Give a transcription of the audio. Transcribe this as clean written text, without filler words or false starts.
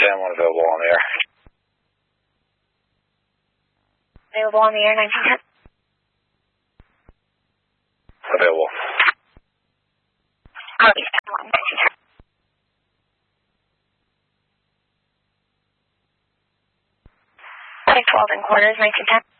Sam 1 available on the air. Available on the air, 1910. Available. Copy, Sam 1, 1910. 12 and quarters, 1910.